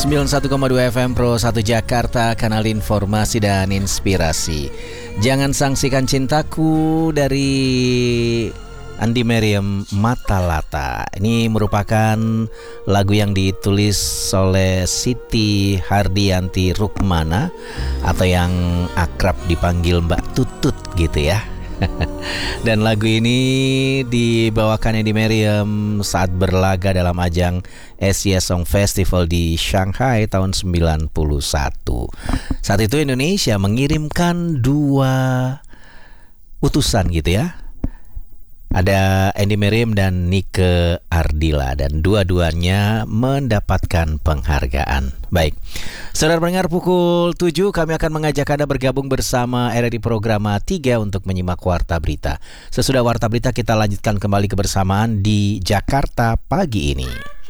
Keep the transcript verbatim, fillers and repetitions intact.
sembilan puluh satu koma dua F M Pro satu Jakarta, kanal informasi dan inspirasi. Jangan sangsikan cintaku dari Andi Meriem, Mata Lata. Ini merupakan lagu yang ditulis oleh Siti Hardianti Rukmana atau yang akrab dipanggil Mbak Tutut gitu ya. Dan lagu ini dibawakan Andi Meriem saat berlaga dalam ajang Asia Song Festival di Shanghai tahun sembilan puluh satu. Saat itu Indonesia mengirimkan dua utusan gitu ya. Ada Andi Meriem dan Nike Ardila, dan dua-duanya mendapatkan penghargaan. Baik, saudara pendengar, pukul tujuh kami akan mengajak Anda bergabung bersama R R I Programa tiga untuk menyimak Warta Berita. Sesudah Warta Berita kita lanjutkan kembali kebersamaan di Jakarta pagi ini.